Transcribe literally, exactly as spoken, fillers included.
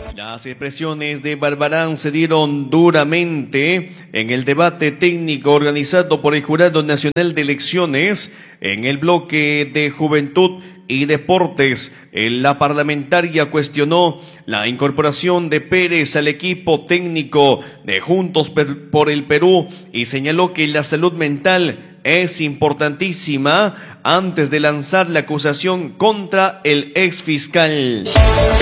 Las expresiones de Barbarán se dieron duramente en el debate técnico organizado por el Jurado Nacional de Elecciones en el bloque de Juventud y Deportes. La parlamentaria cuestionó la incorporación de Pérez al equipo técnico de Juntos por el Perú y señaló que la salud mental es importantísima antes de lanzar la acusación contra el exfiscal.